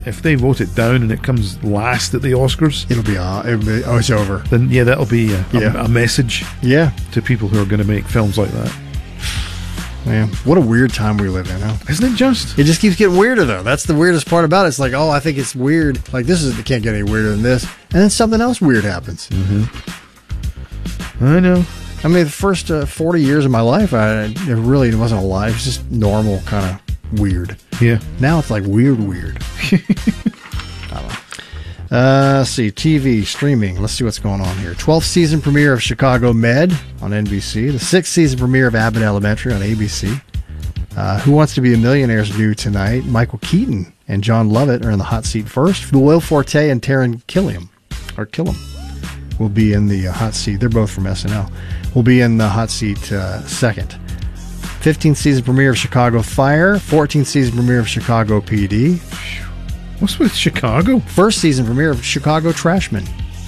If they vote it down and it comes last at the Oscars, it'll be it's over. Then that'll be a message. Yeah, to people who are going to make films like that. Man, what a weird time we live in, huh? Isn't it just? It just keeps getting weirder, though. That's the weirdest part about it. It's like, I think it's weird. Like, it can't get any weirder than this. And then something else weird happens. Mm-hmm. I know. I mean, the first 40 years of my life, it really wasn't a life. It's just normal, kind of weird. Yeah. Now it's like weird. I don't know. Let's see, TV, streaming. Let's see what's going on here. 12th season premiere of Chicago Med on NBC. The 6th season premiere of Abbott Elementary on ABC. Who Wants to Be a Millionaire is due tonight. Michael Keaton and John Lovett are in the hot seat first. Will Forte and Taron Killam will be in the hot seat. They're both from SNL. Will be in the hot seat second. 15th season premiere of Chicago Fire. 14th season premiere of Chicago PD. What's with Chicago? First season premiere of Chicago Trashmen.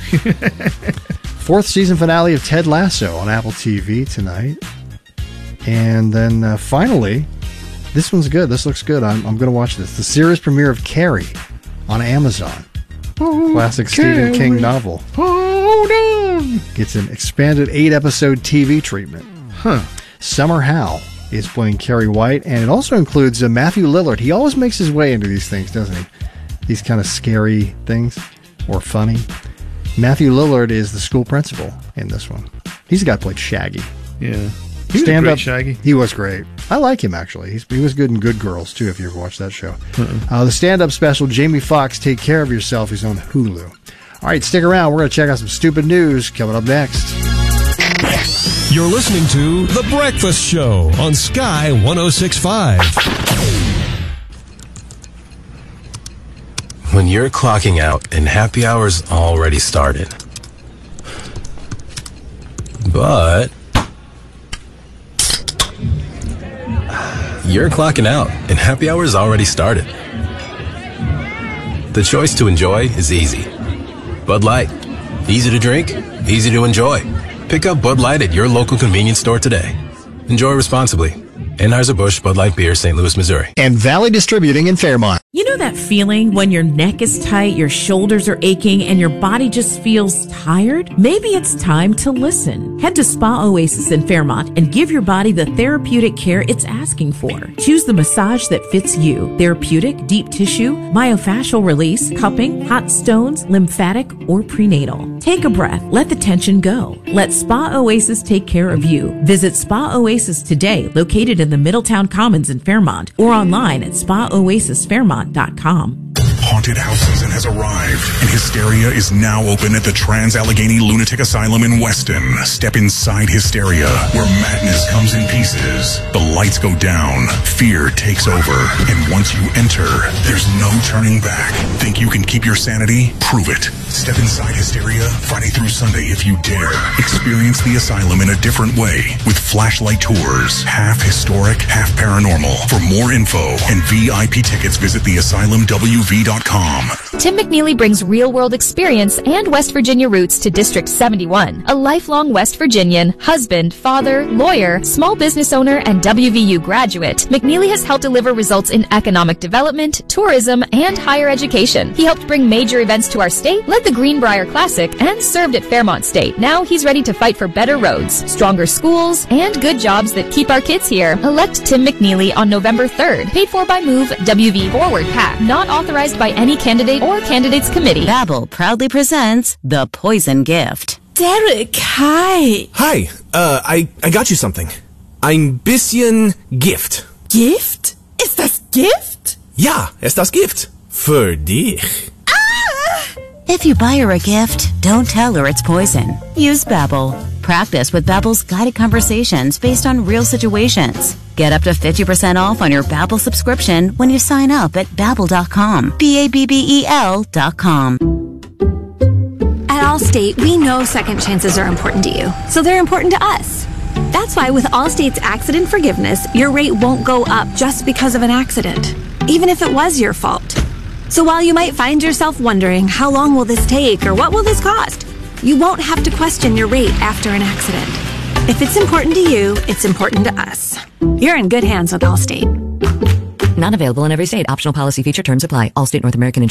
4th season finale of Ted Lasso on Apple TV tonight. And then finally, this one's good. This looks good. I'm going to watch this. The series premiere of Carrie on Amazon. Classic Stephen King novel. Hold on. Gets an expanded 8-episode TV treatment. Summer Howe is playing Carrie White, and it also includes Matthew Lillard. He always makes his way into these things, doesn't he? These kind of scary things, or funny. Matthew Lillard is the school principal in this one. He's the guy who played Shaggy. Yeah. He was great, Shaggy. He was great. I like him, actually. He was good in Good Girls, too, if you ever watched that show. The stand-up special, Jamie Foxx, Take Care of Yourself, is on Hulu. All right, stick around. We're going to check out some stupid news coming up next. You're listening to The Breakfast Show on Sky 106.5. When you're clocking out and happy hour's already started. But you're clocking out and happy hour's already started. The choice to enjoy is easy. Bud Light. Easy to drink, easy to enjoy. Pick up Bud Light at your local convenience store today. Enjoy responsibly. Anheuser-Busch Bud Light Beer, St. Louis, Missouri. And Valley Distributing in Fairmont. You know that feeling when your neck is tight, your shoulders are aching, and your body just feels tired? Maybe it's time to listen. Head to Spa Oasis in Fairmont and give your body the therapeutic care it's asking for. Choose the massage that fits you. Therapeutic, deep tissue, myofascial release, cupping, hot stones, lymphatic, or prenatal. Take a breath. Let the tension go. Let Spa Oasis take care of you. Visit Spa Oasis today, located in the Middletown Commons in Fairmont, or online at spaoasisfairmont.com. Haunted house season has arrived, and Hysteria is now open at the Trans-Allegheny Lunatic Asylum in Weston. Step inside Hysteria, where madness comes in pieces. The lights go down, fear takes over, and once you enter, there's no turning back. Think you can keep your sanity? Prove it. Step inside Hysteria Friday through Sunday if you dare. Experience the asylum in a different way with flashlight tours, half historic, half paranormal. For more info and VIP tickets, visit theasylumwv.com. Tim McNeely brings real-world experience and West Virginia roots to District 71. A lifelong West Virginian, husband, father, lawyer, small business owner, and WVU graduate, McNeely has helped deliver results in economic development, tourism, and higher education. He helped bring major events to our state, led the Greenbrier Classic, and served at Fairmont State. Now he's ready to fight for better roads, stronger schools, and good jobs that keep our kids here. Elect Tim McNeely on November 3rd. Paid for by Move, WV Forward PAC. Not authorized by any candidate or candidates committee. Babbel proudly presents The Poison Gift. Derek, hi. Hi, I got you something. Ein bisschen Gift. Gift? Ist das Gift? Ja, ist das Gift. Für dich. If you buy her a gift, don't tell her it's poison. Use Babbel. Practice with Babbel's guided conversations based on real situations. Get up to 50% off on your Babbel subscription when you sign up at Babbel.com. Babbel.com. At Allstate, we know second chances are important to you, so they're important to us. That's why with Allstate's accident forgiveness, your rate won't go up just because of an accident, even if it was your fault. So while you might find yourself wondering, how long will this take or what will this cost? You won't have to question your rate after an accident. If it's important to you, it's important to us. You're in good hands with Allstate. Not available in every state. Optional policy feature. Terms apply. Allstate North American Insurance